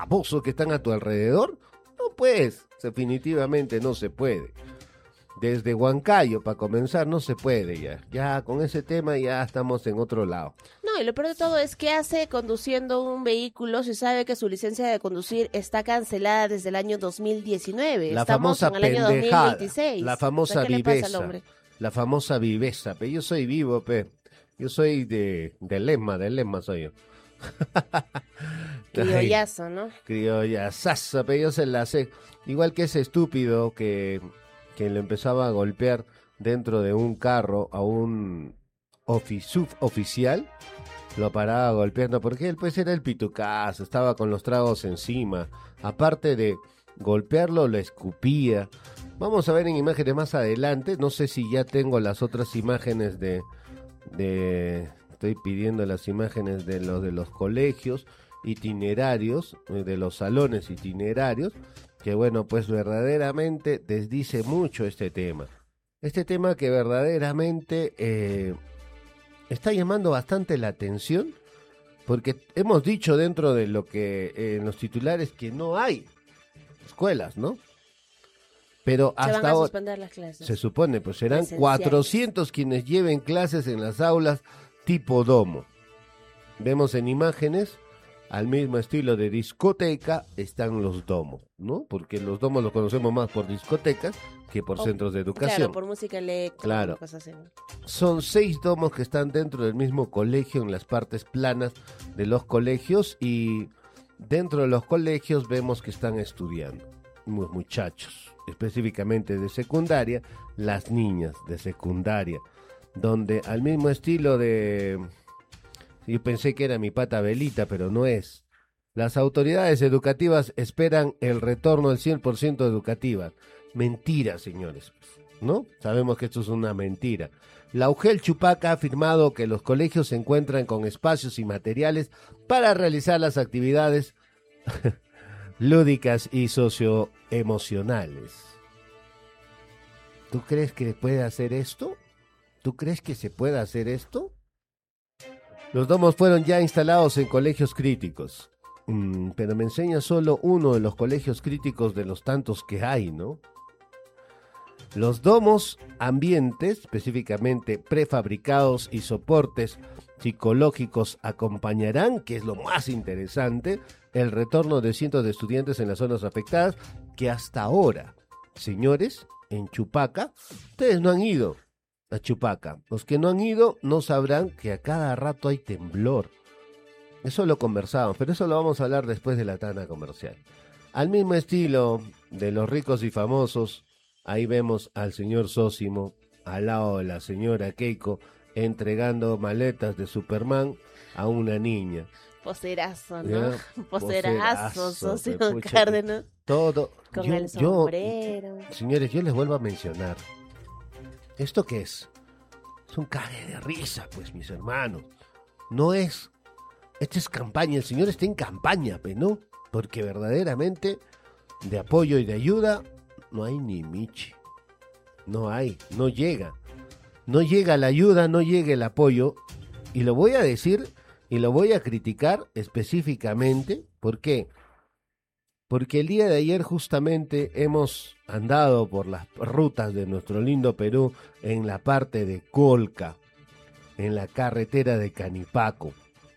babosos que están a tu alrededor? No, pues, definitivamente no se puede. Desde Huancayo, para comenzar, no se puede ya. Ya con ese tema ya estamos en otro lado. No, y lo peor de todo es que hace conduciendo un vehículo si sabe que su licencia de conducir está cancelada desde el año 2019. La Estamos famosa en el año pendejada, 2026. la famosa ¿Qué le pasa al viveza, hombre? la famosa viveza. Pe, yo soy vivo, pe. Yo soy de Lema soy yo. Criollazo, ¿no? Criollazazo, pe, yo se la sé. Igual que ese estúpido que lo empezaba a golpear dentro de un carro a un suboficial, lo paraba golpeando, porque él pues era el pitucazo, estaba con los tragos encima, aparte de golpearlo, lo escupía. Vamos a ver en imágenes más adelante, no sé si ya tengo las otras imágenes estoy pidiendo las imágenes de los colegios itinerarios, de los salones itinerarios, que bueno, pues verdaderamente desdice mucho este tema. Este tema que verdaderamente está llamando bastante la atención, porque hemos dicho dentro de lo que en los titulares que no hay escuelas, ¿no? Pero Se van hasta a ahora suspender las clases. se supone, pues serán Presenciales. 400 quienes lleven clases en las aulas tipo domo. Vemos en imágenes, al mismo estilo de discoteca, están los domos, ¿no? Porque los domos los conocemos más por discotecas que por centros de educación. Claro, por música electrónica, Claro. cosas así. Son 6 domos que están dentro del mismo colegio, en las partes planas de los colegios, y dentro de los colegios vemos que están estudiando muchachos, específicamente de secundaria, las niñas de secundaria, donde al mismo estilo de... Yo pensé que era mi pata Belita, pero no es. Las autoridades educativas esperan el retorno del 100% educativa. Mentira, señores, ¿no? Sabemos que esto es una mentira. La UGEL Chupaca ha afirmado que los colegios se encuentran con espacios y materiales para realizar las actividades lúdicas y socioemocionales. ¿Tú crees que puede hacer esto? ¿Tú crees que se puede hacer esto? Los domos fueron ya instalados en colegios críticos. Pero me enseña solo uno de los colegios críticos de los tantos que hay, ¿no? Los domos ambientes, específicamente prefabricados y soportes psicológicos, acompañarán, que es lo más interesante, el retorno de cientos de estudiantes en las zonas afectadas, que hasta ahora, señores, en Chupaca, ustedes no han ido a Chupaca. Los que no han ido no sabrán que a cada rato hay temblor. Eso lo conversamos, pero eso lo vamos a hablar después de la tanda comercial. Al mismo estilo de los ricos y famosos, ahí vemos al señor Sósimo al lado de la señora Keiko entregando maletas de Superman a una niña. Poserazo, ¿no? ¿Ya? Poserazo, socio pucha, Cárdenas. Todo. Con el sombrero. Señores, yo les vuelvo a mencionar. ¿Esto qué es? Es un cague de risa, pues, mis hermanos. No es... Esta es campaña, el señor está en campaña, ¿no? Porque verdaderamente de apoyo y de ayuda no hay ni michi. No hay, no llega. No llega la ayuda, no llega el apoyo. Y lo voy a decir y lo voy a criticar específicamente. ¿Por qué? Porque el día de ayer justamente hemos andado por las rutas de nuestro lindo Perú en la parte de Colca, en la carretera de Canipaco.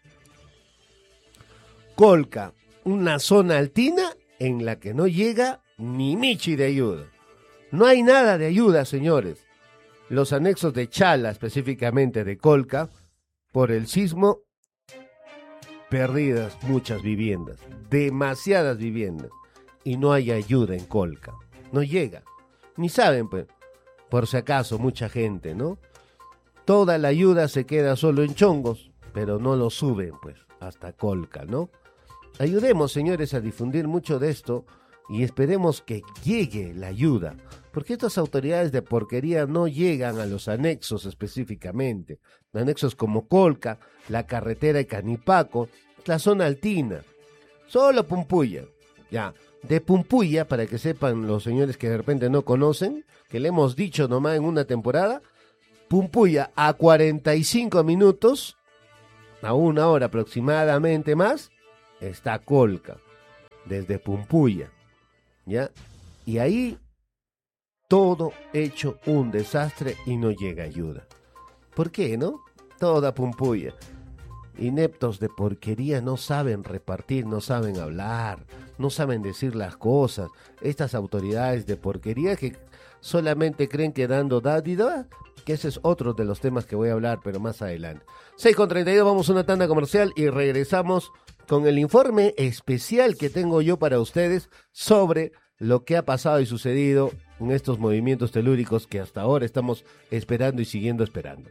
Colca, una zona altina en la que no llega ni michi de ayuda. No hay nada de ayuda, señores. Los anexos de Chala, específicamente de Colca, por el sismo, perdidas muchas viviendas, demasiadas viviendas, y no hay ayuda en Colca. No llega. Ni saben, pues, por si acaso, mucha gente, ¿no? Toda la ayuda se queda solo en Chongos, pero no lo suben, pues, hasta Colca, ¿no? Ayudemos, señores, a difundir mucho de esto y esperemos que llegue la ayuda, porque estas autoridades de porquería no llegan a los anexos específicamente. Anexos como Colca, la carretera de Canipaco, la zona altina, solo Pumpuya. Ya, de Pumpuya, para que sepan los señores que de repente no conocen, que le hemos dicho nomás en una temporada, Pumpuya a 45 minutos, a una hora aproximadamente más, está Colca. desde Pumpuya, ¿ya? Y ahí todo hecho un desastre y no llega ayuda. ¿Por qué, no? Toda Pumpuya. Ineptos de porquería, no saben repartir, no saben hablar, no saben decir las cosas. Estas autoridades de porquería que solamente creen que dando dádiva, que ese es otro de los temas que voy a hablar, pero más adelante. 6:32, vamos a una tanda comercial y regresamos con el informe especial que tengo yo para ustedes sobre lo que ha pasado y sucedido en estos movimientos telúricos que hasta ahora estamos esperando y siguiendo esperando.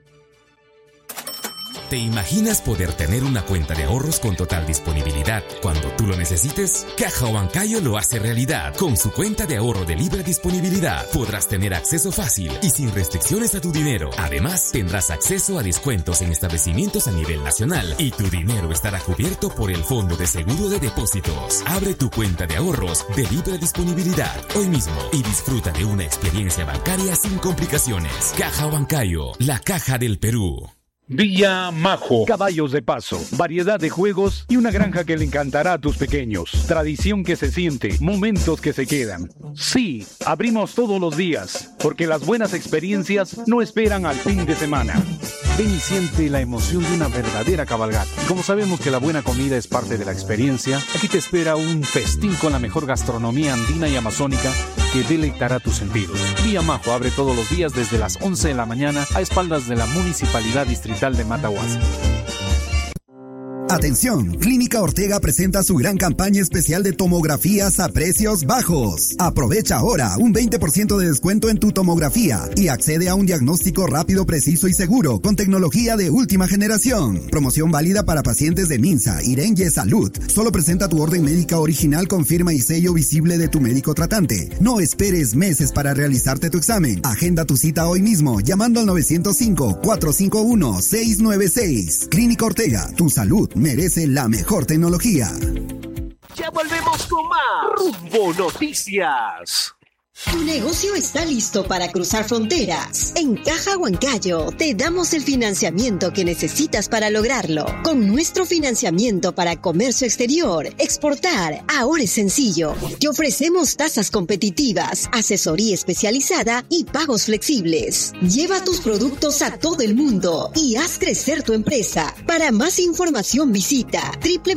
¿Te imaginas poder tener una cuenta de ahorros con total disponibilidad cuando tú lo necesites? Caja Huancayo lo hace realidad. Con su cuenta de ahorro de libre disponibilidad podrás tener acceso fácil y sin restricciones a tu dinero. Además, tendrás acceso a descuentos en establecimientos a nivel nacional y tu dinero estará cubierto por el Fondo de Seguro de Depósitos. Abre tu cuenta de ahorros de libre disponibilidad hoy mismo y disfruta de una experiencia bancaria sin complicaciones. Caja Huancayo, la caja del Perú. Villa Majo, caballos de paso, variedad de juegos y una granja que le encantará a tus pequeños. Tradición que se siente, momentos que se quedan. Sí, abrimos todos los días, porque las buenas experiencias no esperan al fin de semana. Ven y siente la emoción de una verdadera cabalgata. Como sabemos que la buena comida es parte de la experiencia, aquí te espera un festín con la mejor gastronomía andina y amazónica que deleitará tus sentidos. Villa Majo abre todos los días desde las 11 de la mañana a espaldas de la Municipalidad Distrital de Matahuasi. Atención, Clínica Ortega presenta su gran campaña especial de tomografías a precios bajos. Aprovecha ahora un 20% de descuento en tu tomografía y accede a un diagnóstico rápido, preciso y seguro con tecnología de última generación. Promoción válida para pacientes de Minsa, Irenye Salud. Solo presenta tu orden médica original con firma y sello visible de tu médico tratante. No esperes meses para realizarte tu examen. Agenda tu cita hoy mismo llamando al 905-451-696. Clínica Ortega, tu salud merece la mejor tecnología. Ya volvemos con más Rumbo Noticias. Tu negocio está listo para cruzar fronteras. En Caja Huancayo te damos el financiamiento que necesitas para lograrlo. Con nuestro financiamiento para comercio exterior, exportar, ahora es sencillo. Te ofrecemos tasas competitivas, asesoría especializada y pagos flexibles. Lleva tus productos a todo el mundo y haz crecer tu empresa. Para más información visita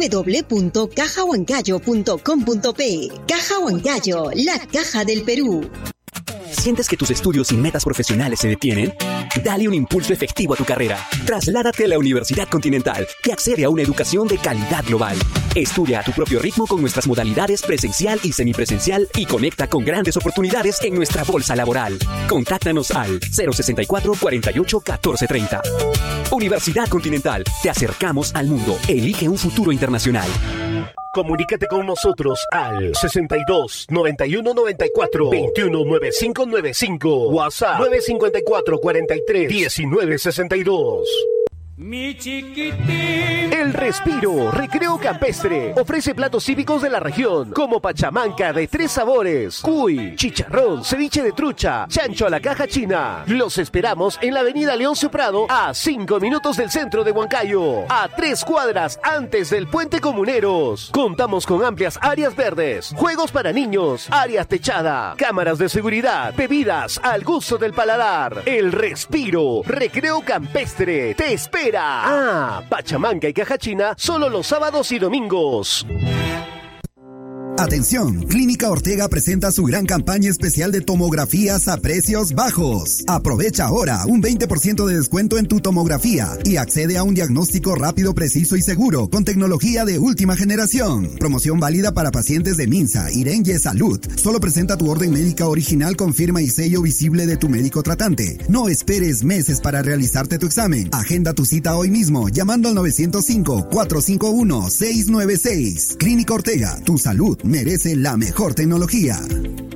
www.cajahuancayo.com.pe. Caja Huancayo, la caja del Perú. ¿Sientes que tus estudios y metas profesionales se detienen? Dale un impulso efectivo a tu carrera. Trasládate a la Universidad Continental y accede a una educación de calidad global. Estudia a tu propio ritmo con nuestras modalidades presencial y semipresencial y conecta con grandes oportunidades en nuestra bolsa laboral. Contáctanos al 064 48 14 30. Universidad Continental. Te acercamos al mundo. Elige un futuro internacional. Comunícate con nosotros al 62 91 94 21 95 95. WhatsApp 954 43 19 62. Mi chiquitín. El Respiro Recreo Campestre ofrece platos típicos de la región como pachamanca de 3 sabores, cuy, chicharrón, ceviche de trucha, chancho a la caja china. Los esperamos en la avenida Leoncio Prado a 5 minutos del centro de Huancayo, a 3 cuadras antes del Puente Comuneros. Contamos con amplias áreas verdes, juegos para niños, áreas techada, cámaras de seguridad, bebidas al gusto del paladar. El Respiro Recreo Campestre te espera. Pachamanca y caja china solo los sábados y domingos. Atención, Clínica Ortega presenta su gran campaña especial de tomografías a precios bajos. Aprovecha ahora un 20% de descuento en tu tomografía y accede a un diagnóstico rápido, preciso y seguro con tecnología de última generación. Promoción válida para pacientes de Minsa, Irenye Salud. Solo presenta tu orden médica original con firma y sello visible de tu médico tratante. No esperes meses para realizarte tu examen. Agenda tu cita hoy mismo llamando al 905-451-696. Clínica Ortega, tu salud merece la mejor tecnología.